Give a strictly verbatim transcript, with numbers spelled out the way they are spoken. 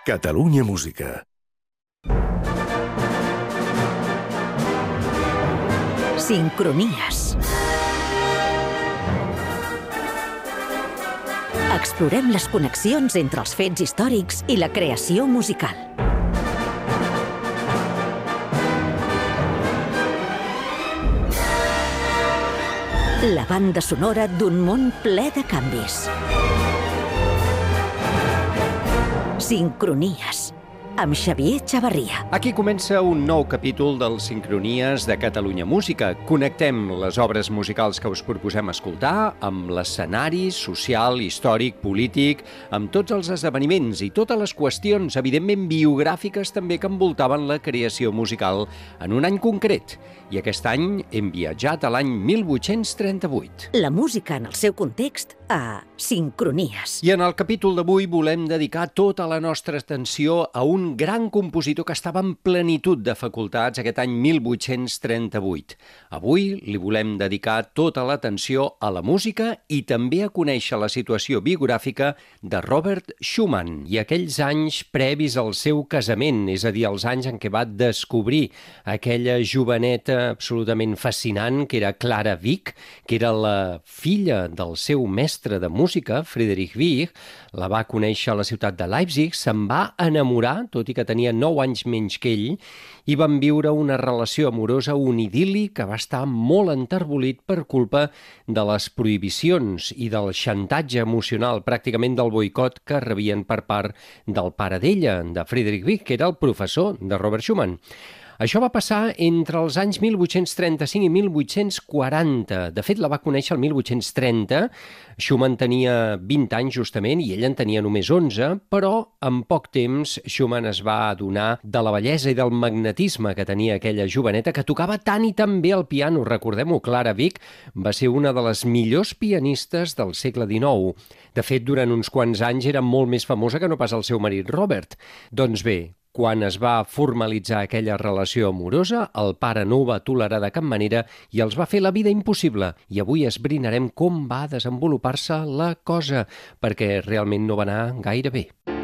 Catalunya Música. Sincronies. Explorem les connexions entre els fets històrics i la creació musical. La banda sonora d'un món ple de canvis. Sincronies, amb Xavier Chavarria. Aquí comença un nou capítol dels Sincronies de Catalunya Música. Connectem les obres musicals que us proposem escoltar amb l'escenari social, històric, polític, amb tots els esdeveniments i totes les qüestions, evidentment biogràfiques també, que envoltaven la creació musical en un any concret. I aquest any hem viatjat a l'any mil vuit-cents trenta-vuit. La música en el seu context a Sincronies. I en el capítol d'avui volem dedicar tota la nostra atenció a un gran compositor que estava en plenitud de facultats aquest any mil vuit-cents trenta-vuit. Avui li volem dedicar tota l'atenció a la música i també a conèixer la situació biogràfica de Robert Schumann i aquells anys previs al seu casament, és a dir, els anys en què va descobrir aquella joveneta absolutament fascinant, que era Clara Wieck, que era la filla del seu mestre de música, Friedrich Wieck. La va conèixer a la ciutat de Leipzig, se'n va enamorar, tot i que tenia nou anys menys que ell, i van viure una relació amorosa, un idil·li que va estar molt enterbolit per culpa de les prohibicions i del xantatge emocional, pràcticament del boicot que rebien per part del pare d'ella, de Friedrich Wieck, que era el professor de Robert Schumann. Això va passar entre els anys mil vuit-cents trenta-cinc i mil vuit-cents quaranta. De fet, la va conèixer el mil vuit-cents trenta. Schumann tenia vint anys justament i ell en tenia només onze, però en poc temps Schumann es va adonar de la bellesa i del magnetisme que tenia aquella joveneta que tocava tant i tan bé el piano. Recordem-ho, Clara Wieck va ser una de les millors pianistes del segle dinou. De fet, durant uns quants anys era molt més famosa que no pas el seu marit Robert. Doncs bé, quan es va formalitzar aquella relació amorosa, el pare no ho va tolerar de cap manera i els va fer la vida impossible. I avui esbrinarem com va desenvolupar-se la cosa, perquè realment no va anar gaire bé.